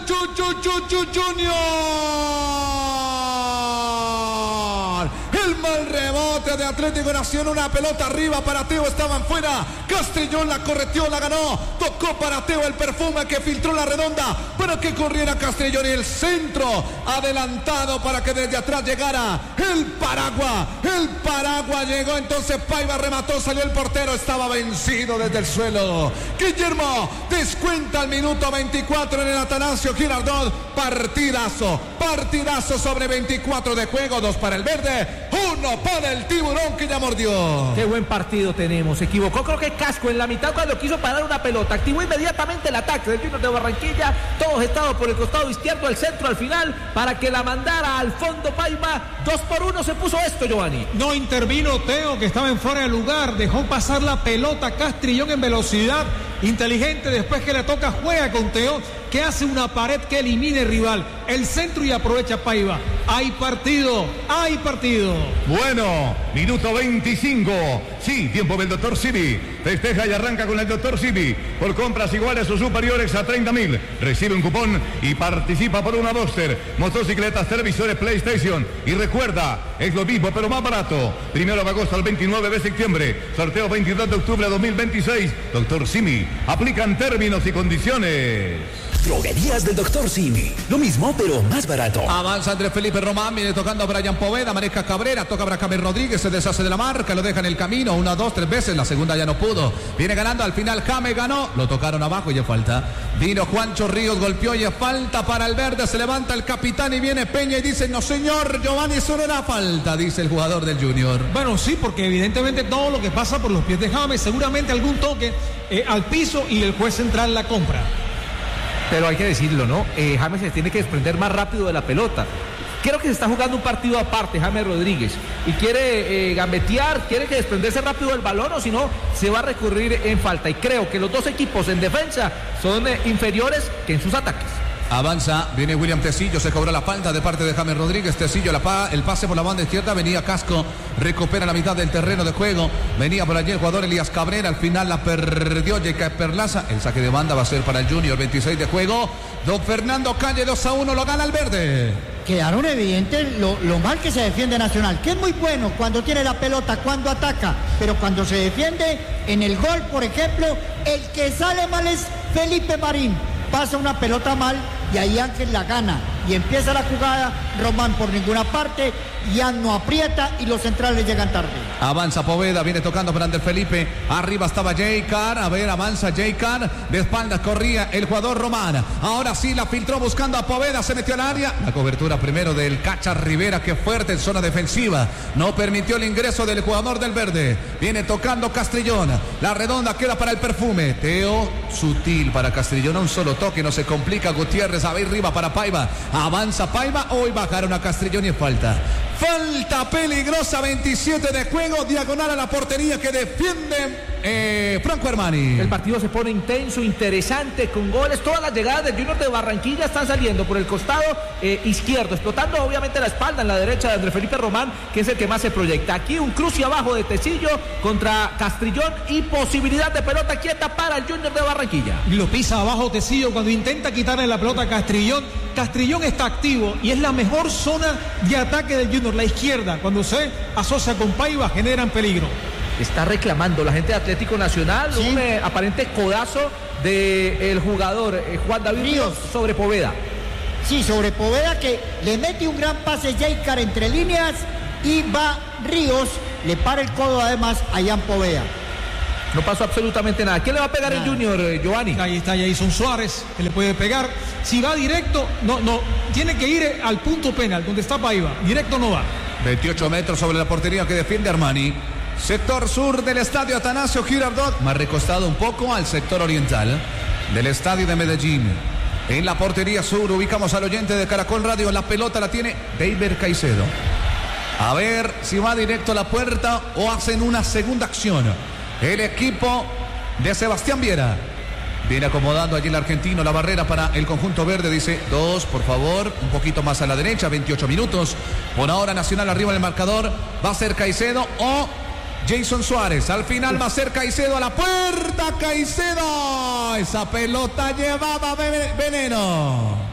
Junior. El mal rebote de Atlético Nacional, una pelota arriba para Teo, estaban fuera. Castrillón la correteó, la ganó, tocó para Teo el perfume que filtró la redonda para que corriera Castrillón y el centro adelantado para que desde atrás llegara el Paragua. El Paragua llegó, entonces Paiva remató, salió el portero, estaba vencido desde el suelo. Guillermo descuenta al minuto 24 en el Atanasio Girardot. Partidazo sobre 24 de juego, 2 para el verde, 1 para el tiburón que ya mordió. Qué buen partido tenemos. Se equivocó, creo que Casco en la mitad cuando quiso parar una pelota. Activó inmediatamente el ataque del Junior de Barranquilla. Todos estaban por el costado izquierdo, el centro al final, para que la mandara al fondo Paiva. 2-1 se puso esto, Giovanni. No intervino Teo, que estaba en fuera de lugar. Dejó pasar la pelota. Castrillón en velocidad. Inteligente, después que le toca, juega con Teo, que hace una pared que elimine el rival. El centro y aprovecha Paiva. Hay partido. Bueno, minuto 25. Sí, tiempo del Dr. Simi. Festeja y arranca con el Dr. Simi. Por compras iguales o superiores a 30.000. Recibe un cupón y participa por una Boxster, motocicletas, televisores, PlayStation. Y recuerda, es lo mismo pero más barato. 1 de agosto al 29 de septiembre. Sorteo 22 de octubre de 2026. Dr. Simi. Aplican términos y condiciones. Droguerías del Dr. Simi. Lo mismo, pero más barato. Avanza Andrés Felipe Román, viene tocando a Brian Poveda, maneja Cabrera, toca a Bracamel Rodríguez, se deshace de la marca, lo deja en el camino, 1, 2, 3 veces, la segunda ya no pudo. Viene ganando, al final Jame ganó, lo tocaron abajo y ya falta. Vino Juancho Ríos, golpeó y ya falta para el verde, se levanta el capitán y viene Peña y dice, no señor, Giovanni, eso no era falta, dice el jugador del Junior. Bueno, sí, porque evidentemente todo lo que pasa por los pies de James, seguramente algún toque al piso y el juez central la compra. Pero hay que decirlo, ¿no? James se tiene que desprender más rápido de la pelota. Creo que se está jugando un partido aparte, James Rodríguez, y quiere gambetear, quiere que desprenderse rápido del balón, o si no, se va a recurrir en falta. Y creo que los dos equipos en defensa son inferiores que en sus ataques. Avanza, viene William Tecillo, se cobró la falta de parte de James Rodríguez. Tecillo, el pase por la banda izquierda, venía Casco, recupera la mitad del terreno de juego, venía por allí el jugador Elías Cabrera, al final la perdió J.K. Perlaza, el saque de banda va a ser para el Junior, 26 de juego. Don Fernando Calle, 2-1, lo gana el verde. Quedaron evidentes lo mal que se defiende Nacional, que es muy bueno cuando tiene la pelota, cuando ataca, pero cuando se defiende en el gol, por ejemplo, el que sale mal es Felipe Marín. Pasa una pelota mal y ahí Ángel la gana y empieza la jugada, Román por ninguna parte, ya no aprieta y los centrales llegan tarde. Avanza Poveda, viene tocando para Andrés Felipe, arriba estaba J.K., a ver, avanza J.K., de espaldas corría el jugador Román, ahora sí la filtró buscando a Poveda, se metió al área, la cobertura primero del Cacha Rivera, que fuerte en zona defensiva, no permitió el ingreso del jugador del verde, viene tocando Castrillón, la redonda queda para el perfume, Teo, sutil para Castrillón, un solo toque, no se complica, Gutiérrez, a ver arriba para Paiva, avanza Paiva, hoy bajaron a Castrillón y falta peligrosa, 27 de juego, diagonal a la portería que defiende Franco Armani. El partido se pone intenso, interesante, con goles. Todas las llegadas del Junior de Barranquilla están saliendo por el costado izquierdo, explotando obviamente la espalda en la derecha de Andrés Felipe Román, que es el que más se proyecta. Aquí un cruce abajo de Tecillo contra Castrillón y posibilidad de pelota quieta para el Junior de Barranquilla. Y lo pisa abajo Tecillo cuando intenta quitarle la pelota a Castrillón. Castrillón está activo y es la mejor zona de ataque del Junior, la izquierda. Cuando se asocia con Paiva generan peligro. Está reclamando la gente de Atlético Nacional, sí, un aparente codazo del jugador Juan David Ríos sobre Poveda. Sí, sobre Poveda, que le mete un gran pase J.K. entre líneas y va Ríos, le para el codo además a Jan Poveda. No pasó absolutamente nada. ¿Quién le va a pegar el Junior, Giovanni? Ahí está Jason Suárez, que le puede pegar. Si va directo, no, tiene que ir al punto penal, donde está Paiva. Directo no va. 28 metros sobre la portería que defiende Armani. Sector sur del estadio Atanasio Girardot, más recostado un poco al sector oriental del estadio de Medellín. En la portería sur ubicamos al oyente de Caracol Radio. La pelota la tiene David Caicedo. A ver si va directo a la puerta o hacen una segunda acción. El equipo de Sebastián Viera viene acomodando allí el argentino la barrera para el conjunto verde. Dice 2, por favor, un poquito más a la derecha, 28 minutos. Por ahora Nacional arriba en el marcador. Va a ser Caicedo o Jason Suárez. Al final va a ser Caicedo a la puerta. Caicedo. Esa pelota llevaba veneno.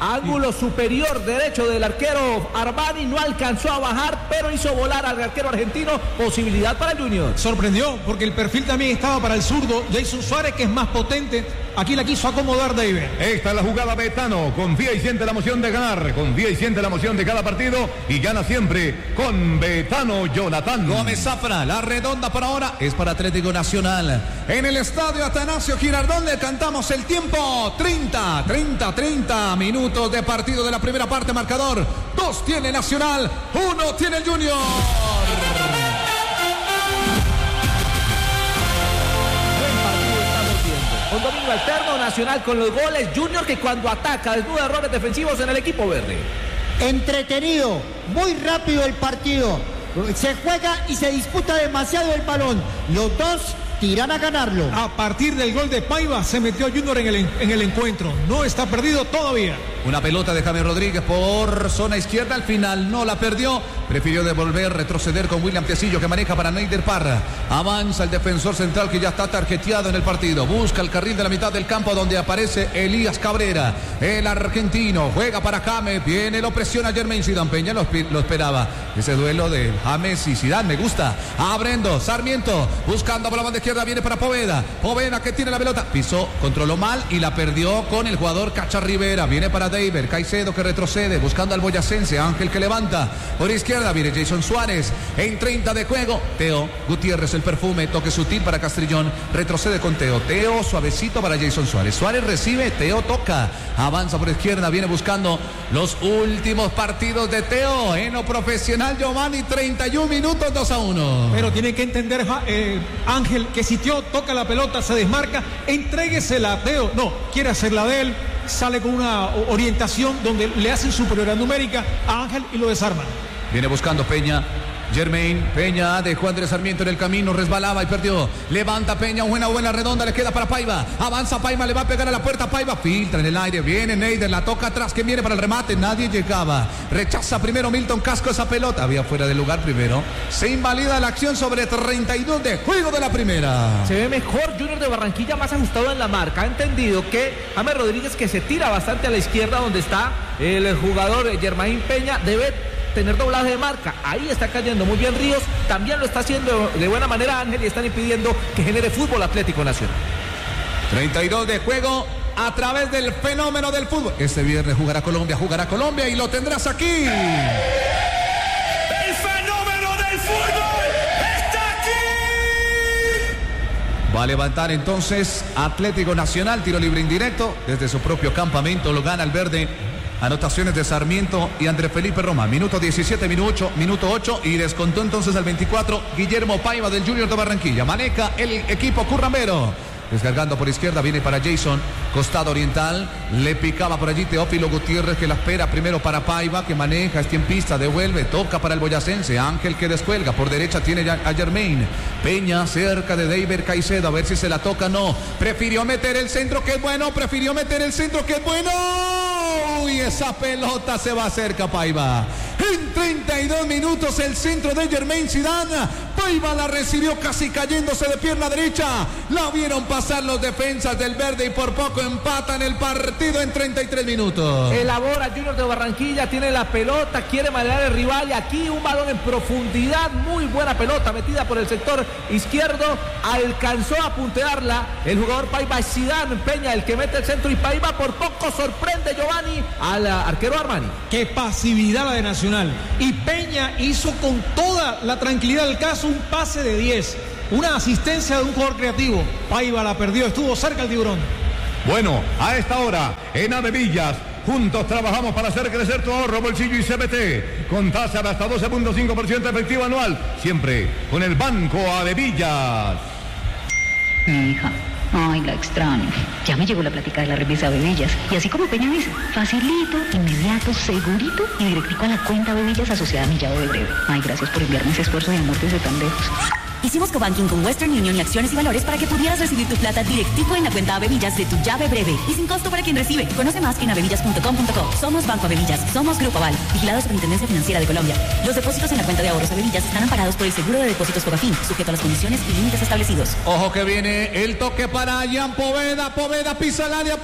Ángulo superior derecho del arquero Armani, no alcanzó a bajar, pero hizo volar al arquero argentino. Posibilidad para el Junior. Sorprendió, porque el perfil también estaba para el zurdo Jason Suárez, que es más potente. Aquí la quiso acomodar David. Esta es la jugada Betano. Confía y siente la emoción de ganar. Confía y siente la emoción de cada partido. Y gana siempre con Betano Jonathan Gómez Zafra. La redonda por ahora es para Atlético Nacional. En el estadio Atanasio Girardot le cantamos el tiempo. 30 minutos de partido de la primera parte. Marcador. 2 tiene Nacional. 1 tiene el Junior. Un dominio alterno, Nacional con los goles, Junior que cuando ataca desnuda errores defensivos en el equipo verde. Entretenido, muy rápido el partido. Se juega y se disputa demasiado el balón. Los dos tiran a ganarlo. A partir del gol de Paiva se metió Junior en el encuentro. No está perdido todavía. Una pelota de James Rodríguez por zona izquierda. Al final no la perdió. Prefirió devolver, retroceder con William Tecillo que maneja para Neider Parra. Avanza el defensor central que ya está tarjeteado en el partido. Busca el carril de la mitad del campo donde aparece Elías Cabrera. El argentino juega para James. Viene, lo presiona Jermaine Zidane. Peña lo esperaba. Ese duelo de James y Zidane me gusta. Abriendo, Sarmiento buscando por la banda izquierda. Viene para Poveda. Poveda que tiene la pelota. Pisó, controló mal y la perdió con el jugador Cacha Rivera. Viene para David. Caicedo que retrocede buscando al boyacense. Ángel que levanta. Por izquierda viene Jason Suárez. En 30 de juego. Teo Gutiérrez, el perfume. Toque sutil para Castrillón. Retrocede con Teo. Teo suavecito para Jason Suárez. Suárez recibe. Teo toca. Avanza por izquierda. Viene buscando los últimos partidos de Teo. En lo profesional, Giovanni. 31 minutos, 2-1. Pero tiene que entender Ángel que si Teo toca la pelota, se desmarca, entréguesela a Teo. No, quiere hacerla de él. Sale con una orientación donde le hacen superioridad numérica a Ángel y lo desarman. Viene buscando Peña. Jermaine Peña dejó a Andrés Sarmiento en el camino, resbalaba y perdió. Levanta Peña, buena redonda, le queda para Paiva. Avanza Paiva, le va a pegar a la puerta. Paiva filtra en el aire, viene Neider, la toca atrás, que viene para el remate, nadie llegaba. Rechaza primero Milton Casco esa pelota, había fuera de lugar primero. Se invalida la acción sobre 32 de juego de la primera. Se ve mejor Junior de Barranquilla, más ajustado en la marca. Ha entendido que James Rodríguez, que se tira bastante a la izquierda donde está el jugador Jermaine Peña, debe tener doblaje de marca. Ahí está cayendo muy bien Ríos, también lo está haciendo de buena manera Ángel y están impidiendo que genere fútbol Atlético Nacional. 32 de juego a través del fenómeno del fútbol. Este viernes jugará Colombia y lo tendrás aquí. El fenómeno del fútbol está aquí. Va a levantar entonces Atlético Nacional, tiro libre indirecto desde su propio campamento, lo gana el verde. Anotaciones de Sarmiento y Andrés Felipe Román. Minuto 17, minuto 8 y descontó entonces al 24 Guillermo Paiva del Junior de Barranquilla. Maneja el equipo currambero. Descargando por izquierda, viene para Jason, costado oriental, le picaba por allí Teófilo Gutiérrez que la espera primero para Paiva, que maneja, está en pista, devuelve, toca para el boyacense, Ángel que descuelga, por derecha tiene a Jermaine, Peña cerca de David Caicedo, a ver si se la toca, no, prefirió meter el centro que es bueno, y esa pelota se va cerca Paiva. En 32 minutos el centro de Jermaine Zidane. Paiva la recibió casi cayéndose de pierna derecha. La vieron pasar los defensas del verde y por poco empatan el partido en 33 minutos. Elabora Junior de Barranquilla, tiene la pelota, quiere manejar al rival y aquí un balón en profundidad, muy buena pelota metida por el sector izquierdo, alcanzó a puntearla el jugador Paiva. Zidane Peña el que mete el centro y Paiva por poco sorprende Giovanni al arquero Armani. Qué pasividad la de Nacional. Y Peña hizo con toda la tranquilidad del caso un pase de 10. Una asistencia de un jugador creativo. Paiva la perdió, estuvo cerca el tiburón. Bueno, a esta hora, en Avevillas, juntos trabajamos para hacer crecer tu ahorro, bolsillo y CBT. Con tasa de hasta 12.5% efectivo anual. Siempre con el Banco Avevillas. Mi hija. Ay, la extraño. Ya me llegó la plática de la remesa Bebillas. Y así como Peña dice, facilito, inmediato, segurito y directico a la cuenta Bebillas asociada a mi llave de breve. Ay, gracias por enviarme ese esfuerzo de amor desde tan lejos. Hicimos cobanking con Western Union y Acciones y Valores para que pudieras recibir tu plata directico en la cuenta Avevillas de tu llave breve y sin costo para quien recibe. Conoce más en avevillas.com.co. Somos Banco Avevillas, somos Grupo Aval, vigilado Superintendencia Financiera de Colombia. Los depósitos en la cuenta de ahorros Avevillas están amparados por el Seguro de Depósitos Cobafin, sujeto a las condiciones y límites establecidos. Ojo que viene el toque para Jan Poveda. Poveda pisa el área,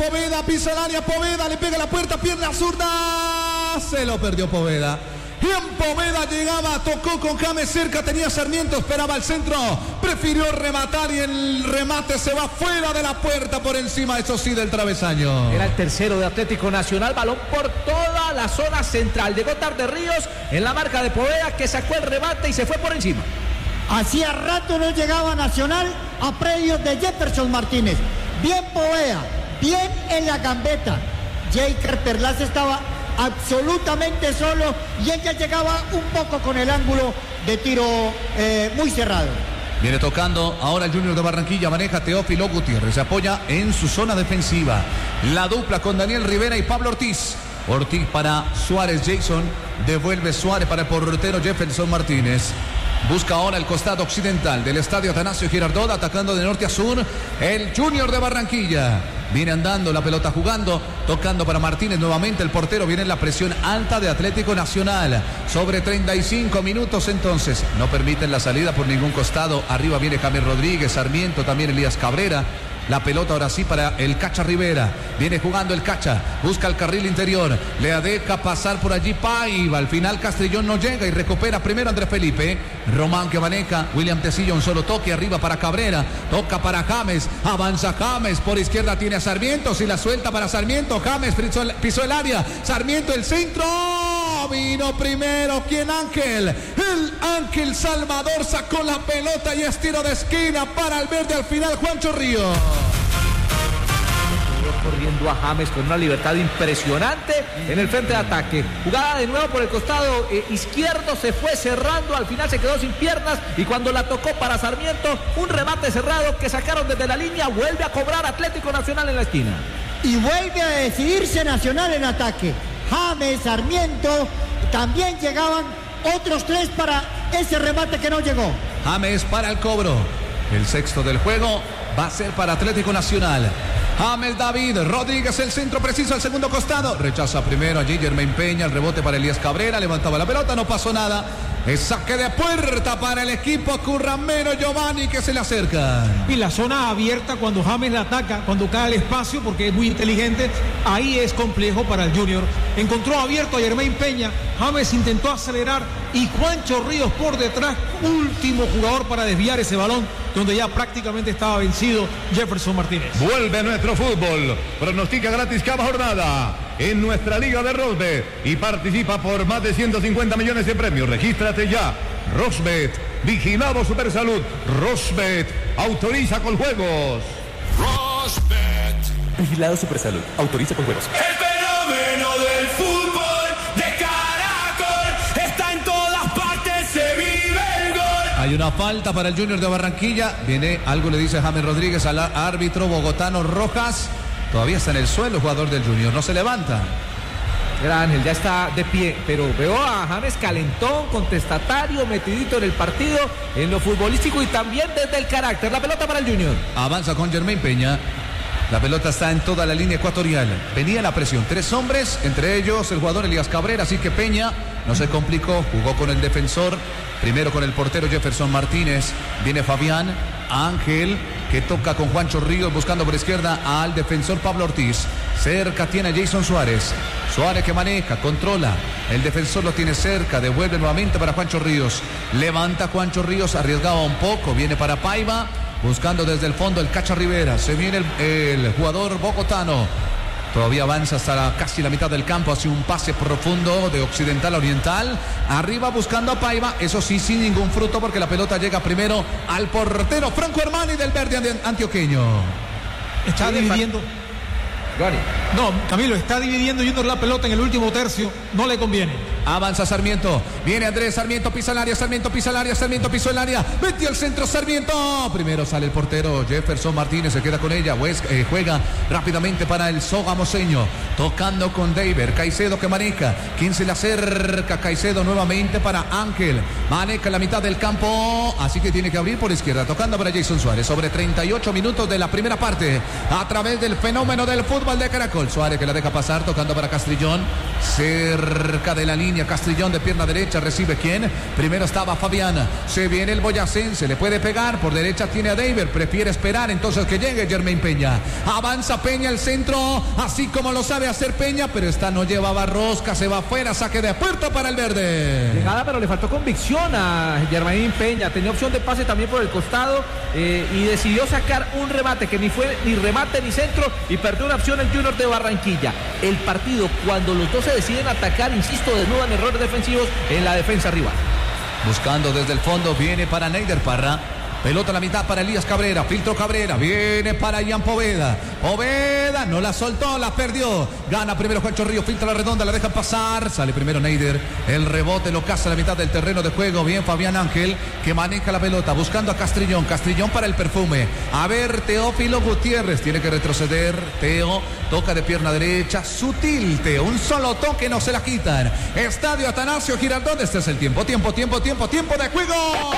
Poveda le pega la puerta, pierna zurda. Se lo perdió Poveda. Jan Poveda llegaba, tocó con James cerca, tenía Sarmiento, esperaba el centro, prefirió rematar y el remate se va fuera de la puerta por encima, eso sí, del travesaño. Era el tercero de Atlético Nacional, balón por toda la zona central. Llegó tarde Ríos en la marca de Poveda, que sacó el remate y se fue por encima. Hacía rato no llegaba Nacional a predios de Jefferson Martínez. Bien Poveda, bien en la gambeta. Jaker Perlaza estaba absolutamente solo y ella llegaba un poco con el ángulo de tiro muy cerrado. Viene tocando ahora el Junior de Barranquilla, maneja Teófilo Gutiérrez, se apoya en su zona defensiva. La dupla con Daniel Rivera y Pablo Ortiz. Ortiz para Suárez, Jason, devuelve Suárez para el portero Jefferson Martínez. Busca ahora el costado occidental del estadio Atanasio Girardot, atacando de norte a sur el Junior de Barranquilla. Viene andando la pelota jugando, tocando para Martínez nuevamente, el portero. Viene en la presión alta de Atlético Nacional. Sobre 35 minutos entonces. No permiten la salida por ningún costado. Arriba viene James Rodríguez, Sarmiento, también Elías Cabrera. La pelota ahora sí para el Cacha Rivera. Viene jugando el Cacha. Busca el carril interior. Le deja pasar por allí Paiva. Al final Castrillón no llega y recupera primero Andrés Felipe. Román que maneja. William Tecillo un solo toque arriba para Cabrera. Toca para James. Avanza James. Por izquierda tiene a Sarmiento. Si la suelta para Sarmiento. James pisó el área. Sarmiento el centro. Vino primero. ¿Quién? Ángel. El Ángel Salvador sacó la pelota y es tiro de esquina para el verde al final. Juancho Ríos. Corriendo a James con una libertad impresionante en el frente de ataque. Jugada de nuevo por el costado izquierdo, se fue cerrando, al final se quedó sin piernas y cuando la tocó para Sarmiento, un remate cerrado que sacaron desde la línea, vuelve a cobrar Atlético Nacional en la esquina. Y vuelve a decidirse Nacional en ataque. James, Sarmiento, también llegaban otros tres para ese remate que no llegó. James para el cobro. El sexto del juego va a ser para Atlético Nacional. James David Rodríguez, el centro preciso al segundo costado. Rechaza primero allí Germain Peña, el rebote para Elías Cabrera, levantaba la pelota, no pasó nada. Es saque de puerta para el equipo Curramero Giovanni que se le acerca. Y la zona abierta cuando James la ataca, cuando cae el espacio, porque es muy inteligente, ahí es complejo para el Junior. Encontró abierto a Germain Peña, James intentó acelerar y Juancho Ríos por detrás, último jugador para desviar ese balón, donde ya prácticamente estaba vencido Jefferson Martínez. Vuelve nuestro fútbol, pronostica gratis cada jornada en nuestra Liga de Rosbet y participa por más de 150 millones de premios. Regístrate ya. Rosbet, vigilado Supersalud. Rosbet, autoriza con juegos. Rosbet, vigilado Supersalud, autoriza con juegos. el fenómeno del fútbol de Caracol está en todas partes, se vive el gol. Hay una falta para el Junior de Barranquilla. Viene, algo le dice James Rodríguez al árbitro bogotano Rojas. Todavía está en el suelo el jugador del Junior, no se levanta. Era Ángel, ya está de pie, pero veo a James calentón, contestatario, metidito en el partido, en lo futbolístico y también desde el carácter. La pelota para el Junior. Avanza con Germain Peña. La pelota está en toda la línea ecuatorial. Venía la presión, 3 hombres, entre ellos el jugador Elías Cabrera, así que Peña no se complicó, jugó con el defensor, primero con el portero Jefferson Martínez, viene Fabián, Ángel, que toca con Juancho Ríos, buscando por izquierda al defensor Pablo Ortiz. Cerca tiene a Jason Suárez. Suárez que maneja, controla. El defensor lo tiene cerca, devuelve nuevamente para Juancho Ríos. Levanta Juancho Ríos, arriesgaba un poco, viene para Paiva, buscando desde el fondo el Cacha Rivera. Se viene el jugador bogotano. Todavía avanza hasta casi la mitad del campo, hace un pase profundo de occidental a oriental. Arriba buscando a Paiva, eso sí, sin ningún fruto porque la pelota llega primero al portero Franco Armani del verde antioqueño. Está dividiendo. No, Camilo, está dividiendo Junior la pelota en el último tercio, no le conviene. Avanza Sarmiento. Viene Andrés Sarmiento, pisa el área, Sarmiento pisa el área, Sarmiento pisó el área. Metió el centro Sarmiento. Primero sale el portero Jefferson Martínez, se queda con ella. Juega rápidamente para el sogamoseño. Tocando con David. Caicedo que maneja. ¿Quién se le acerca? Caicedo nuevamente para Ángel. Maneja en la mitad del campo. Así que tiene que abrir por izquierda. Tocando para Jason Suárez. Sobre 38 minutos de la primera parte. A través del fenómeno del fútbol de Caracol. Suárez que la deja pasar. Tocando para Castrillón. Cerca de la línea. Castrillón de pierna derecha. Recibe quién. Primero estaba Fabiana. Se viene el boyacense. Le puede pegar. Por derecha tiene a David. Prefiere esperar entonces que llegue Jermaine Peña. Avanza Peña el centro. Así como lo sabe hacer Peña. Pero esta no llevaba rosca. Se va afuera. Saque de puerta para el verde. Llegada, pero le faltó convicción a Jermaine Peña. Tenía opción de pase también por el costado. Y decidió sacar un remate que ni fue ni remate ni centro. Y perdió una opción el Junior de Barranquilla. El partido, cuando los dos se deciden atacar, insisto, desnudan errores defensivos en la defensa rival. Buscando desde el fondo, viene para Neider Parra. Pelota a la mitad para Elías Cabrera. Filtro Cabrera. Viene para Ian Poveda. Poveda no la soltó, la perdió. Gana primero Juancho Río. Filtra la redonda, la dejan pasar. Sale primero Neider. El rebote lo caza a la mitad del terreno de juego. Bien Fabián Ángel que maneja la pelota. Buscando a Castrillón. Castrillón para el perfume. A ver, Teófilo Gutiérrez. Tiene que retroceder. Teo toca de pierna derecha. Sutil Teo. Un solo toque, no se la quitan. Estadio Atanasio Girardot. Este es el tiempo de juego.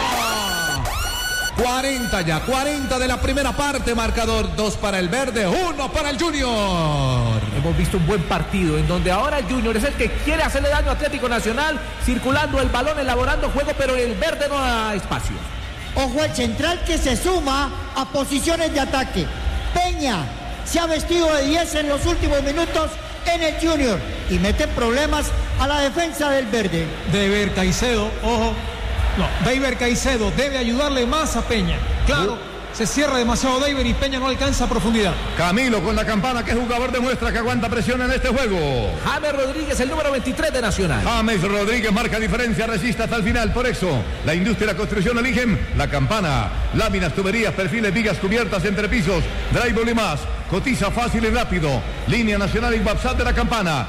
40 de la primera parte, marcador 2 para el verde, 1 para el Junior. Hemos visto un buen partido en donde ahora el Junior es el que quiere hacerle daño a Atlético Nacional, circulando el balón, elaborando juego, pero el verde no da espacio. Ojo al central que se suma a posiciones de ataque. Peña se ha vestido de 10 en los últimos minutos en el Junior y mete problemas a la defensa del verde. David Caicedo, ojo. No, David Caicedo debe ayudarle más a Peña. Claro, se cierra demasiado David y Peña no alcanza a profundidad. Camilo con la campana, que jugador demuestra que aguanta presión en este juego. James Rodríguez, el número 23 de Nacional. James Rodríguez marca diferencia, resiste hasta el final. Por eso, la industria y la construcción eligen la campana. Láminas, tuberías, perfiles, vigas cubiertas, entrepisos, drywall y más. Cotiza fácil y rápido. Línea nacional y WhatsApp de la campana.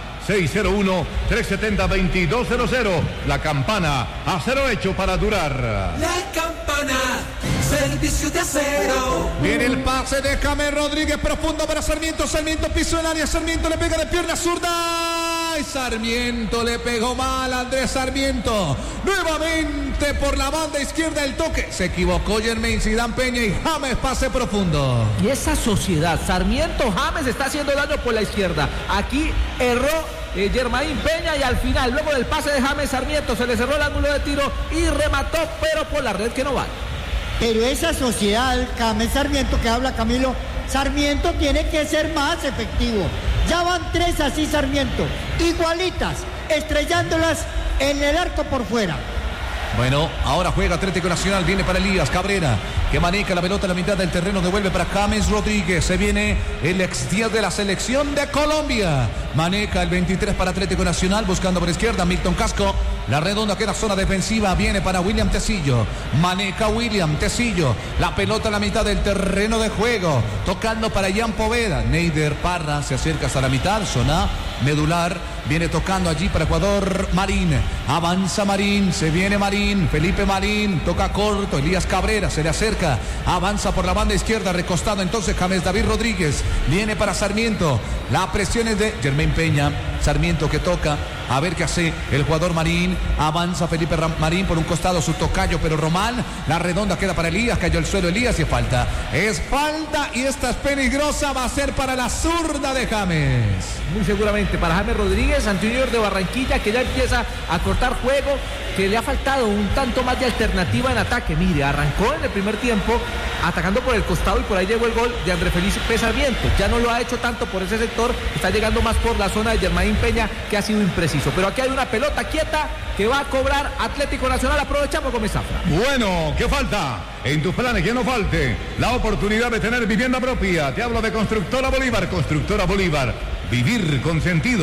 601-370-2200. La campana, acero hecho para durar. La campana, servicio de acero. Viene el pase de James Rodríguez, profundo para Sarmiento. Sarmiento pisó el área, Sarmiento le pega de pierna zurda. Y Sarmiento le pegó mal a Andrés Sarmiento. Nuevamente por la banda izquierda el toque. Se equivocó Jermaine Zidane Peña y James pase profundo. Y esa sociedad, Sarmiento, James está haciendo daño por la izquierda. Aquí erró Jermaine Peña y al final, luego del pase de James Sarmiento, se le cerró el ángulo de tiro y remató, pero por la red que no vale. Pero esa sociedad, James Sarmiento que habla Camilo, Sarmiento tiene que ser más efectivo. Ya van 3 así Sarmiento, igualitas, estrellándolas en el arco por fuera. Bueno, ahora juega Atlético Nacional, viene para Elías Cabrera, que maneja la pelota a la mitad del terreno, devuelve para James Rodríguez, se viene el ex 10 de la selección de Colombia, maneja el 23 para Atlético Nacional, buscando por izquierda Milton Casco, la redonda queda zona defensiva, viene para William Tecillo, maneja William Tecillo, la pelota a la mitad del terreno de juego, tocando para Ian Poveda, Neider Parra se acerca hasta la mitad, zona medular, viene tocando allí para Ecuador Marín, avanza Marín, se viene Marín, Felipe Marín, toca corto, Elías Cabrera se le acerca, avanza por la banda izquierda, recostado entonces James David Rodríguez, viene para Sarmiento, la presión es de Jermaine Peña, Sarmiento que toca, a ver qué hace el jugador Marín, avanza Felipe Marín por un costado, su tocayo, pero Román, la redonda queda para Elías, cayó al suelo Elías y es falta y esta es peligrosa, va a ser para la zurda de James. Muy seguramente para James Rodríguez, ante un Junior de Barranquilla que ya empieza a cortar juego, que le ha faltado un tanto más de alternativa en ataque. Mire, arrancó en el primer tiempo atacando por el costado y por ahí llegó el gol de André Felipe Sarmiento. Ya no lo ha hecho tanto por ese sector, está llegando más por la zona de Jermaine Peña, que ha sido impreciso. Pero aquí hay una pelota quieta que va a cobrar Atlético Nacional. Aprovechamos con Zafra. Bueno, ¿qué falta? En tus planes que no falte la oportunidad de tener vivienda propia. Te hablo de Constructora Bolívar. Constructora Bolívar. Vivir con sentido.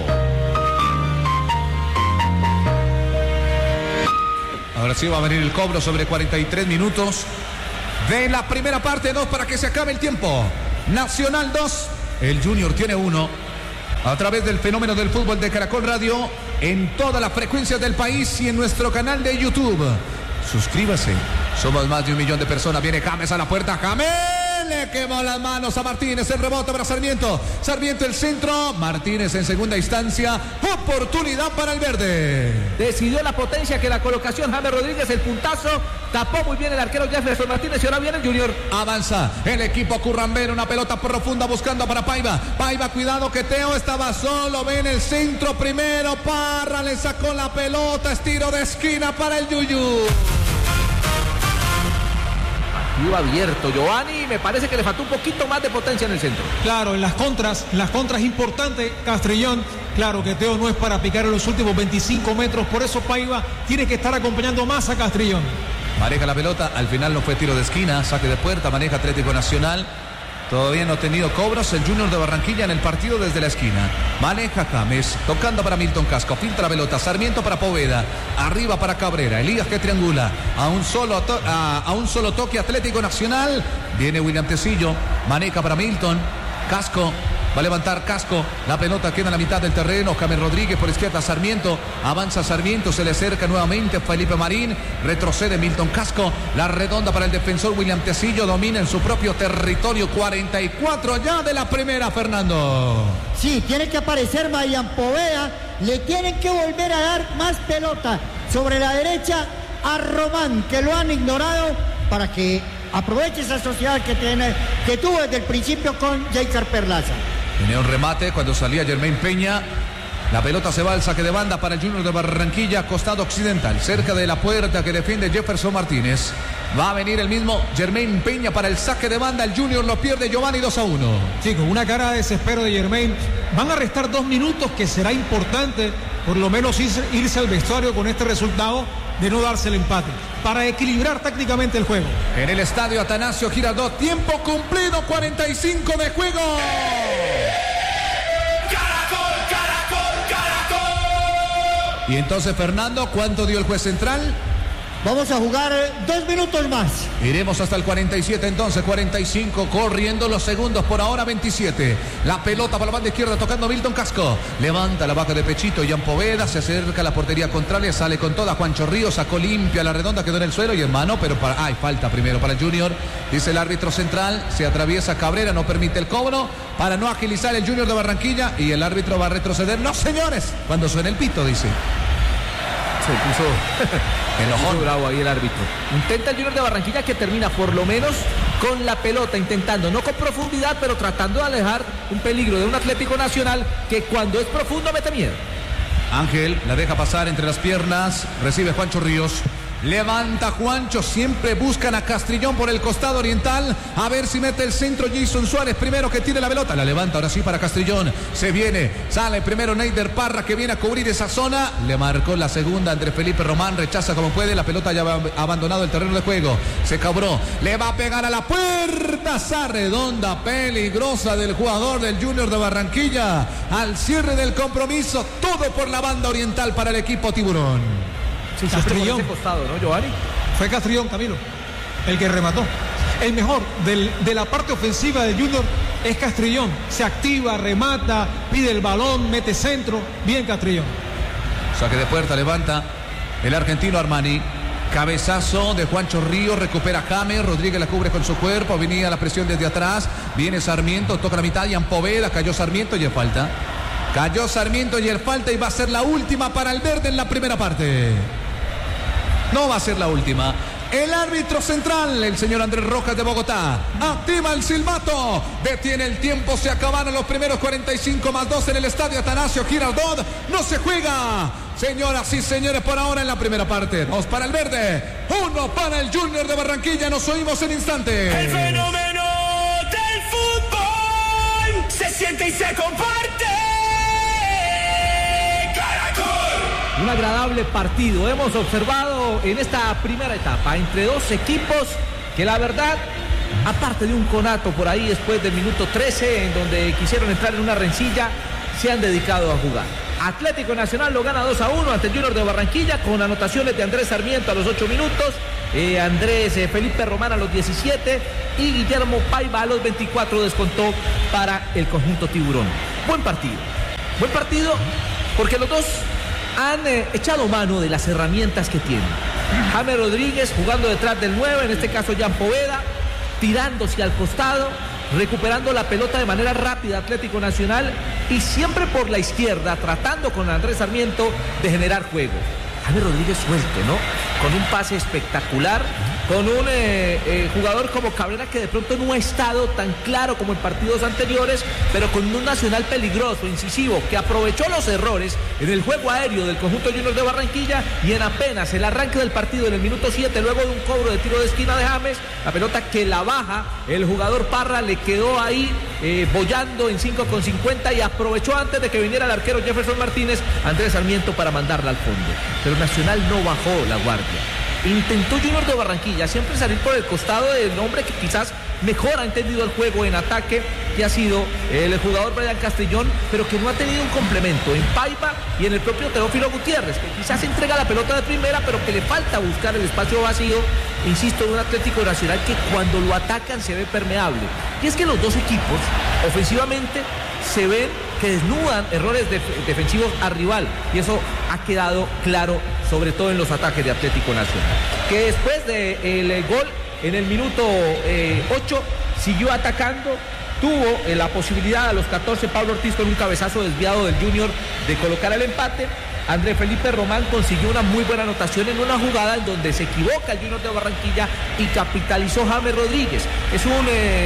Ahora sí va a venir el cobro sobre 43 minutos de la primera parte, 2 para que se acabe el tiempo. Nacional 2, el Junior tiene 1. a través del fenómeno del fútbol de Caracol Radio en todas las frecuencias del país y en nuestro canal de YouTube. Suscríbase. Somos más de 1 millón de personas. Viene James a la puerta. James le quemó las manos a Martínez. El rebote para Sarmiento. Sarmiento el centro. Martínez en segunda instancia. Oportunidad para el verde. Decidió la potencia que la colocación. James Rodríguez, el puntazo. Tapó muy bien el arquero Jefferson Martínez y ahora viene el Junior. Avanza el equipo currambero. Una pelota profunda buscando para Paiva. Paiva, cuidado que Teo estaba solo. Ven el centro primero. Parra le sacó la pelota. Estiro de esquina para el Yuyu. Iba abierto Giovanni, me parece que le faltó un poquito más de potencia en el centro. Claro, en las contras importante Castrillón. Claro que Teo no es para picar en los últimos 25 metros, por eso Paiva tiene que estar acompañando más a Castrillón. Maneja la pelota, al final no fue tiro de esquina, saque de puerta, maneja Atlético Nacional. Todavía no ha tenido cobros el Junior de Barranquilla en el partido desde la esquina. Maneja James, tocando para Milton Casco, filtra la pelota, Sarmiento para Poveda, arriba para Cabrera, Elías que triangula, a un solo toque Atlético Nacional. Viene William Tecillo, maneja para Milton, Casco. Va a levantar Casco, la pelota queda en la mitad del terreno, James Rodríguez por izquierda, Sarmiento, avanza Sarmiento, se le acerca nuevamente Felipe Marín, retrocede Milton Casco, la redonda para el defensor William Tecillo, domina en su propio territorio, 44 ya de la primera, Fernando. Sí, tiene que aparecer Marian Poveda, le tienen que volver a dar más pelota sobre la derecha a Román, que lo han ignorado, para que aproveche esa sociedad que tuvo desde el principio con Jaicar Perlaza. Tenía un remate cuando salía Germain Peña. La pelota se va al saque de banda para el Junior de Barranquilla, costado occidental, cerca de la puerta que defiende Jefferson Martínez. Va a venir el mismo Germain Peña para el saque de banda. El Junior lo pierde Giovanni 2-1. Sí, con una cara de desespero de Germain. Van a restar 2 minutos, que será importante por lo menos irse al vestuario con este resultado de no darse el empate, para equilibrar tácticamente el juego. En el estadio Atanasio Girardot, tiempo cumplido, 45 de juego. Caracol, Caracol, Caracol. Y entonces, Fernando, ¿cuánto dio el juez central? Vamos a jugar 2 minutos más. Iremos hasta el 47 entonces, 45, corriendo los segundos, por ahora 27. La pelota para la banda izquierda tocando Milton Casco. Levanta la vaca de pechito, Jan Poveda, se acerca a la portería contraria, sale con toda Juancho Ríos, sacó limpia la redonda, quedó en el suelo y en mano, pero hay falta primero para el Junior. Dice el árbitro central, se atraviesa Cabrera, no permite el cobro para no agilizar el Junior de Barranquilla y el árbitro va a retroceder. No, señores, cuando suene el pito, dice. Se puso enojón, bravo ahí el árbitro. Intenta el Junior de Barranquilla, que termina por lo menos con la pelota, intentando, no con profundidad, pero tratando de alejar un peligro de un Atlético Nacional que cuando es profundo mete miedo. Ángel la deja pasar entre las piernas, recibe Juancho Ríos. Levanta Juancho, siempre buscan a Castrillón por el costado oriental, a ver si mete el centro Jason Suárez, primero que tiene la pelota, la levanta ahora sí para Castrillón, se viene, sale primero Neider Parra que viene a cubrir esa zona, le marcó la segunda entre Felipe Román, rechaza como puede, la pelota ya ha abandonado el terreno de juego, se cabró, le va a pegar a la puerta, esa redonda peligrosa del jugador del Junior de Barranquilla, al cierre del compromiso, todo por la banda oriental para el equipo Tiburón. Sí, Castrillón. Ese costado, ¿no, Giovanni? Fue Castrillón, Camilo, el que remató. El mejor de la parte ofensiva de Junior es Castrillón. Se activa, remata, pide el balón, mete centro. Bien Castrillón. Saque de puerta, levanta el argentino Armani. Cabezazo de Juancho Ríos, recupera James, Rodríguez la cubre con su cuerpo, venía la presión desde atrás, viene Sarmiento, toca la mitad, Jan Poveda, cayó Sarmiento y el falta. Cayó Sarmiento y el falta y va a ser la última para el verde en la primera parte. No va a ser la última. El árbitro central, el señor Andrés Rojas de Bogotá, activa el silbato, detiene el tiempo, se acabaron los primeros 45 más 2 en el estadio Atanasio Girardot, no se juega. Señoras y señores, por ahora en la primera parte, 2 para el verde, 1 para el Junior de Barranquilla, nos oímos en instantes. El fenómeno del fútbol se siente y se comparte. Un agradable partido hemos observado en esta primera etapa entre dos equipos que la verdad, aparte de un conato por ahí después del minuto 13 en donde quisieron entrar en una rencilla, se han dedicado a jugar. Atlético Nacional lo gana 2-1 ante el Junior de Barranquilla con anotaciones de Andrés Sarmiento a los 8 minutos, Felipe Román a los 17 y Guillermo Paiva a los 24 descontó para el conjunto Tiburón. Buen partido. Buen partido porque los dos han echado mano de las herramientas que tienen. James Rodríguez jugando detrás del 9, en este caso Jan Poveda, tirándose al costado, recuperando la pelota de manera rápida Atlético Nacional y siempre por la izquierda, tratando con Andrés Sarmiento de generar juego. James Rodríguez suelto, ¿no? Con un pase espectacular, con un jugador como Cabrera que de pronto no ha estado tan claro como en partidos anteriores, pero con un Nacional peligroso, incisivo, que aprovechó los errores en el juego aéreo del conjunto Junior de Barranquilla y en apenas el arranque del partido en el minuto 7, luego de un cobro de tiro de esquina de James, la pelota que la baja el jugador Parra le quedó ahí bollando en 5,50 y aprovechó antes de que viniera el arquero Jefferson Martínez, Andrés Sarmiento, para mandarla al fondo. Pero Nacional no bajó la guardia. Intentó Junior de Barranquilla siempre salir por el costado del hombre que quizás mejor ha entendido el juego en ataque, que ha sido el jugador Brian Castellón, pero que no ha tenido un complemento en Paiva y en el propio Teófilo Gutiérrez, que quizás entrega la pelota de primera, pero que le falta buscar el espacio vacío, insisto, de un Atlético Nacional que cuando lo atacan se ve permeable. Y es que los dos equipos ofensivamente se ven que desnudan errores defensivos al rival, y eso ha quedado claro sobre todo en los ataques de Atlético Nacional, que después del gol en el minuto 8 siguió atacando, tuvo la posibilidad a los 14 Pablo Ortiz con un cabezazo desviado del Junior de colocar el empate. André Felipe Román consiguió una muy buena anotación en una jugada en donde se equivoca el Junior de Barranquilla y capitalizó James Rodríguez. Es un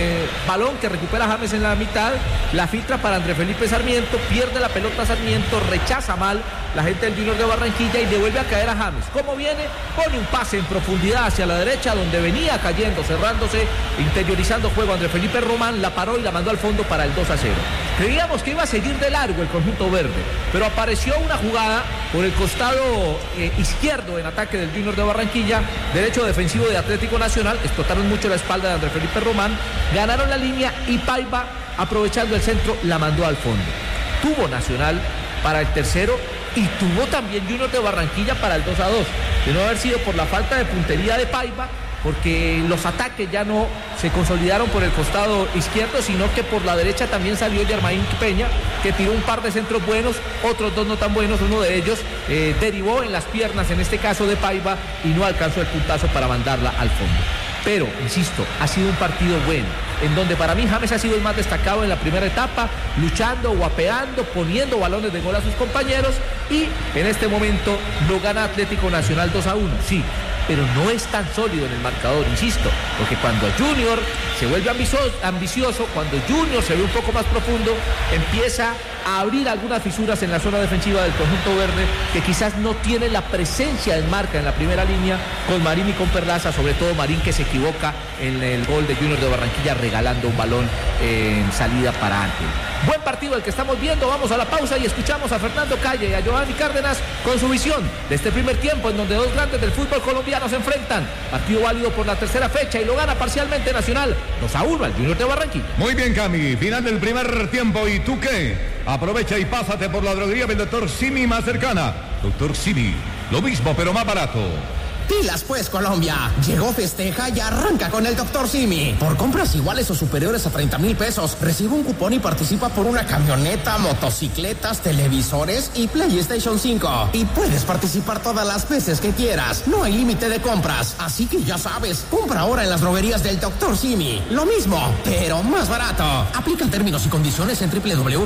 balón que recupera James en la mitad, la filtra para André Felipe Sarmiento, pierde la pelota Sarmiento, rechaza mal la gente del Junior de Barranquilla y devuelve a caer a James. ¿Cómo viene? Pone un pase en profundidad hacia la derecha donde venía cayendo, cerrándose, interiorizando juego André Felipe Román, la paró y la mandó al fondo para el 2-0. Creíamos que iba a seguir de largo el conjunto verde, pero apareció una jugada por el costado izquierdo en ataque del Junior de Barranquilla, derecho defensivo de Atlético Nacional, explotaron mucho la espalda de André Felipe Román, ganaron la línea y Paiva, aprovechando el centro, la mandó al fondo. Tuvo Nacional para el tercero y tuvo también Junior de Barranquilla para el 2-2, de no haber sido por la falta de puntería de Paiva, porque los ataques ya no se consolidaron por el costado izquierdo, sino que por la derecha también salió Germain Peña, que tiró un par de centros buenos, otros dos no tan buenos, uno de ellos derivó en las piernas, en este caso de Paiva, y no alcanzó el puntazo para mandarla al fondo. Pero, insisto, ha sido un partido bueno, en donde para mí James ha sido el más destacado en la primera etapa, luchando, guapeando, poniendo balones de gol a sus compañeros, y en este momento lo gana Atlético Nacional 2-1, sí, pero no es tan sólido en el marcador, insisto, porque cuando Junior se vuelve ambicioso, cuando Junior se ve un poco más profundo, empieza a abrir algunas fisuras en la zona defensiva del conjunto verde, que quizás no tiene la presencia en marca en la primera línea con Marín y con Perlaza, sobre todo Marín, que se equivoca en el gol de Junior de Barranquilla regalando un balón en salida para Ángel. Buen partido el que estamos viendo, vamos a la pausa y escuchamos a Fernando Calle y a Giovanni Cárdenas con su visión de este primer tiempo en donde dos grandes del fútbol colombiano se enfrentan. Partido válido por la tercera fecha y lo gana parcialmente Nacional 2-1 al Junior de Barranquilla. Muy bien, Cami, final del primer tiempo. ¿Y tú qué? Aprovecha y pásate por la droguería del Dr. Simi más cercana. Dr. Simi, lo mismo pero más barato. Pilas pues, Colombia. Llegó, festeja y arranca con el Dr. Simi. Por compras iguales o superiores a 30,000 pesos, recibe un cupón y participa por una camioneta, motocicletas, televisores y PlayStation 5. Y puedes participar todas las veces que quieras. No hay límite de compras. Así que ya sabes, compra ahora en las droguerías del Dr. Simi. Lo mismo, pero más barato. Aplican términos y condiciones en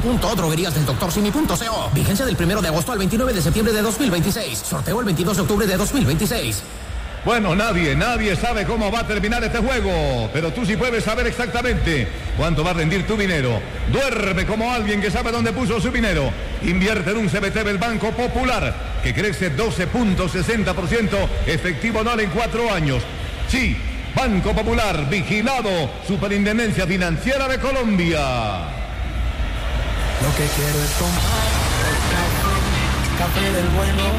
www.drogueríasdeldoctorsimi.co. Vigencia del 1 de agosto al 29 de septiembre de 2026. Sorteo el 22 de octubre de 2026. Bueno, nadie sabe cómo va a terminar este juego, pero tú sí puedes saber exactamente cuánto va a rendir tu dinero. Duerme como alguien que sabe dónde puso su dinero. Invierte en un CBT del Banco Popular, que crece 12.60% efectivo anual en 4 años. Sí, Banco Popular, vigilado, Superintendencia Financiera de Colombia. Lo que quiero es tomar café del bueno.